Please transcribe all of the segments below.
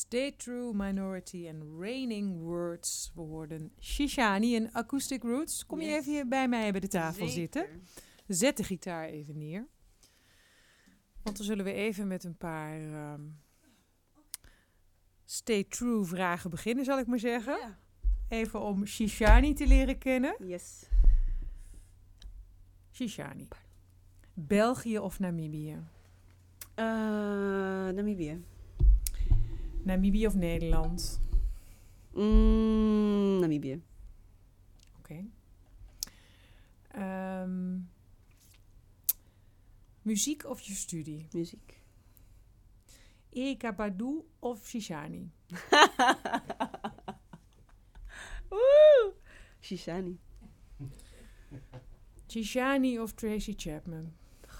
Stay True, Minority en Raining Words. We hoorden Shishani en Acoustic Roots. Kom je even hier bij mij bij de tafel zitten? Zet de gitaar even neer. Want dan zullen we even met een paar Stay True vragen beginnen, zal ik maar zeggen. Ja. Even om Shishani te leren kennen. Yes. Shishani. België of Namibië? Namibië. Namibië of Nederland? Namibië. Oké. Muziek of je studie? Muziek. Erykah Badu of Shishani? Woe! Shishani. Shishani of Tracy Chapman?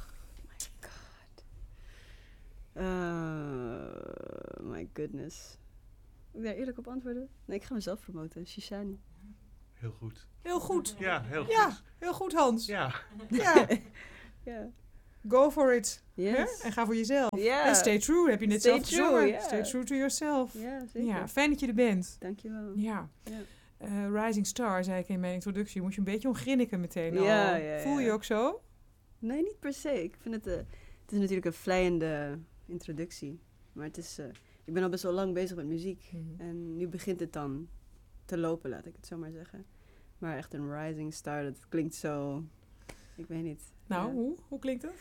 My goodness. Moet ik daar eerlijk op antwoorden? Nee, ik ga mezelf promoten. Shishani. Heel goed. Heel goed. Ja, heel goed. Ja, heel goed Hans. Ja. Ja. Ja. Go for it. Yes. Hè? En ga voor jezelf. Ja. En stay true, heb je net Stay zelf true, gezongen. ja. Stay true to yourself. Ja, zeker. Ja, fijn dat je er bent. Dankjewel. Ja. Ja. Rising Star, zei ik in mijn introductie. Moet je een beetje om grinniken meteen al. Ja, Voel je ook zo? Nee, niet per se. Ik vind het is natuurlijk een vlijende introductie. Maar het is... ik ben al best wel lang bezig met muziek. Mhm. En nu begint het dan te lopen, laat ik het zo maar zeggen. Maar echt een rising star, dat klinkt zo... Ik weet niet. Nou, Ja. hoe klinkt dat?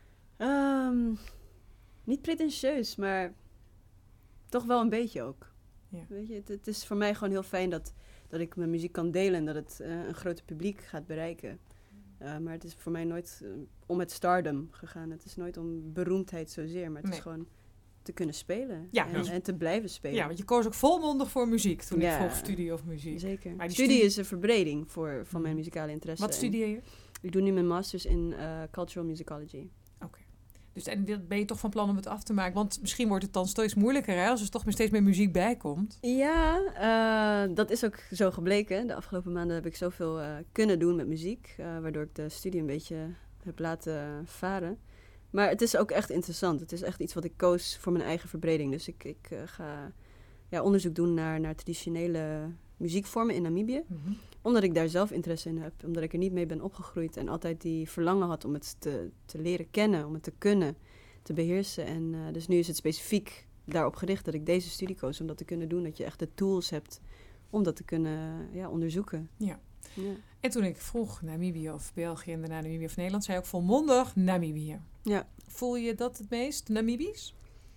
Niet pretentieus, maar toch wel een beetje ook. Ja. Weet je, het is voor mij gewoon heel fijn dat ik mijn muziek kan delen en dat het een groter publiek gaat bereiken. Maar het is voor mij nooit om het stardom gegaan. Het is nooit om beroemdheid zozeer, maar het is gewoon te kunnen spelen. Ja, en te blijven spelen. Ja, want je koos ook volmondig voor muziek toen ik Ja. vroeg studie of muziek. Zeker. Maar die Studie is een verbreding van mijn muzikale interesse. Wat studeer je? Ik doe nu mijn masters in cultural musicology. Dus en ben je toch van plan om het af te maken? Want misschien wordt het dan steeds moeilijker, hè? Als er toch steeds meer muziek bij komt. Ja, dat is ook zo gebleken. De afgelopen maanden heb ik zoveel kunnen doen met muziek. Waardoor ik de studie een beetje heb laten varen. Maar het is ook echt interessant. Het is echt iets wat ik koos voor mijn eigen verbreding. Dus ik ga onderzoek doen naar traditionele muziekvormen in Namibië. Mm-hmm. Omdat ik daar zelf interesse in heb. Omdat ik er niet mee ben opgegroeid. En altijd die verlangen had om het te leren kennen. Om het te kunnen, te beheersen. En dus nu is het specifiek daarop gericht dat ik deze studie koos. Om dat te kunnen doen. Dat je echt de tools hebt om dat te kunnen onderzoeken. Ja. Ja. En toen ik vroeg Namibië of België en daarna Namibië of Nederland, zei ik volmondig Namibië. Ja. Voel je dat het meest Namibisch?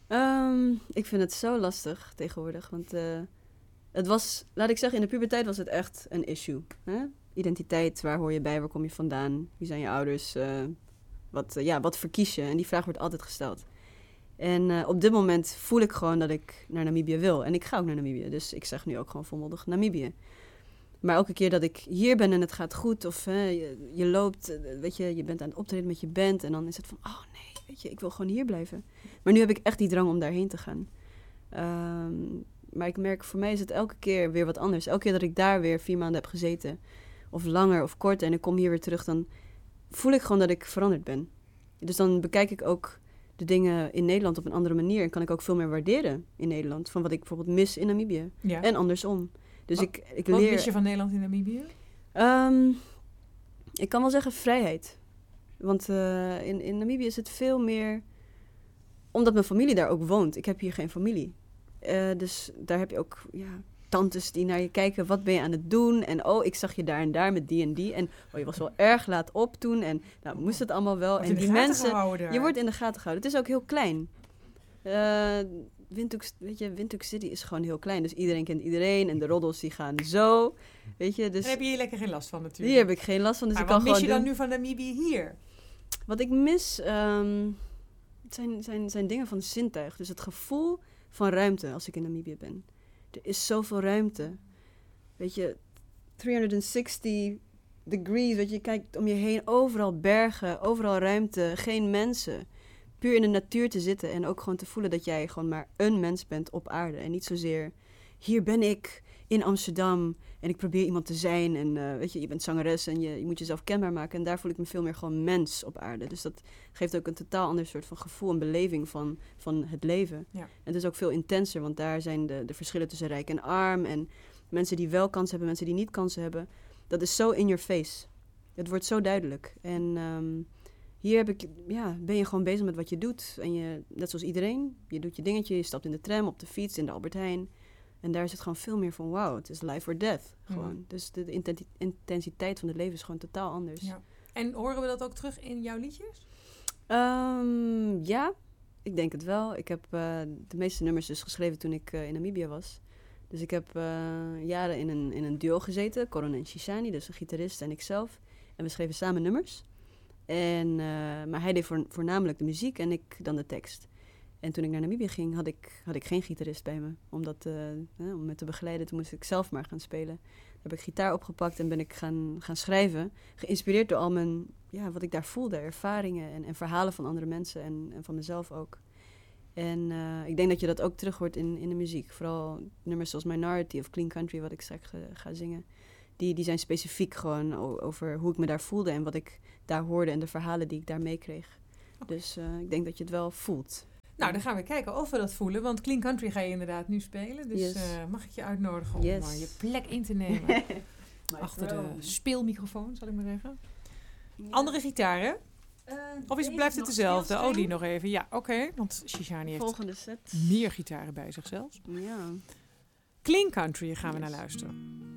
Ik vind het zo lastig tegenwoordig. Want het was, laat ik zeggen, in de puberteit was het echt een issue. Hè? Identiteit, waar hoor je bij, waar kom je vandaan? Wie zijn je ouders? Wat verkies je? En die vraag wordt altijd gesteld. En op dit moment voel ik gewoon dat ik naar Namibië wil. En ik ga ook naar Namibië. Dus ik zeg nu ook gewoon volmondig Namibië. Maar elke keer dat ik hier ben en het gaat goed, of je loopt, weet je bent aan het optreden met je band en dan is het van, oh nee, weet je, ik wil gewoon hier blijven. Maar nu heb ik echt die drang om daarheen te gaan. Maar ik merk, voor mij is het elke keer weer wat anders. Elke keer dat ik daar weer 4 maanden heb gezeten, of langer of korter, en ik kom hier weer terug, dan voel ik gewoon dat ik veranderd ben. Dus dan bekijk ik ook de dingen in Nederland op een andere manier en kan ik ook veel meer waarderen in Nederland, van wat ik bijvoorbeeld mis in Namibië. Ja. En andersom. Dus ik Wat leer... mis je van Nederland in Namibië? Ik kan wel zeggen vrijheid. Want in Namibië is het veel meer... Omdat mijn familie daar ook woont. Ik heb hier geen familie. Dus daar heb je ook tantes die naar je kijken. Wat ben je aan het doen? En ik zag je daar en daar met die en die. En je was wel erg laat op toen. En nou moest het allemaal wel. Wordt En in de die gaten mensen... gehouden daar. Je wordt in de gaten gehouden. Het is ook heel klein. Windhoek City is gewoon heel klein. Dus iedereen kent iedereen. En de roddels die gaan zo. Weet je, dus... Daar heb je hier lekker geen last van natuurlijk. Hier heb ik geen last van. Dus Maar ik kan wat mis gewoon je dan doen. nu van Namibië hier? Wat ik mis, zijn dingen van zintuig. Dus het gevoel van ruimte als ik in Namibië ben. Er is zoveel ruimte. Weet je, 360 degrees. Weet je kijkt om je heen. Overal bergen, overal ruimte. Geen mensen. Puur in de natuur te zitten en ook gewoon te voelen dat jij gewoon maar een mens bent op aarde. En niet zozeer, hier ben ik in Amsterdam en ik probeer iemand te zijn. En weet je bent zangeres en je moet jezelf kenbaar maken. En daar voel ik me veel meer gewoon mens op aarde. Dus dat geeft ook een totaal ander soort van gevoel en beleving van het leven. Ja. En het is ook veel intenser, want daar zijn de verschillen tussen rijk en arm. En mensen die wel kansen hebben, mensen die niet kansen hebben. Dat is zo in your face. Het wordt zo duidelijk. En hier ben je gewoon bezig met wat je doet. En net zoals iedereen, je doet je dingetje. Je stapt in de tram, op de fiets, in de Albert Heijn. En daar is het gewoon veel meer van, wow, het is life or death. Gewoon. Dus de intensiteit van het leven is gewoon totaal anders. Ja. En horen we dat ook terug in jouw liedjes? Ja, ik denk het wel. Ik heb de meeste nummers dus geschreven toen ik in Namibië was. Dus ik heb jaren in een duo gezeten, Coron en Shishani, dus een gitarist en ikzelf. En we schreven samen nummers. Maar hij deed voornamelijk de muziek en ik dan de tekst. En toen ik naar Namibië ging, had ik geen gitarist bij me. Om me te begeleiden, toen moest ik zelf maar gaan spelen. Daar heb ik gitaar opgepakt en ben ik gaan schrijven. Geïnspireerd door al wat ik daar voelde, ervaringen en verhalen van andere mensen en van mezelf ook. En ik denk dat je dat ook terug hoort in de muziek. Vooral nummers zoals Minority of Clean Country, wat ik straks ga zingen. Die zijn specifiek gewoon over hoe ik me daar voelde en wat ik daar hoorde en de verhalen die ik daar meekreeg. Okay. Dus ik denk dat je het wel voelt. Nou, dan gaan we kijken of we dat voelen. Want Clean Country ga je inderdaad nu spelen. Dus yes. Mag ik je uitnodigen om je plek in te nemen. Achter de speelmicrofoon, zal ik maar zeggen. Ja. Andere gitaren? Of blijft het dezelfde? Oh, die nog even. Ja, oké. Want Shishani heeft meer gitaren bij zich zelfs. Ja. Clean Country gaan we naar luisteren.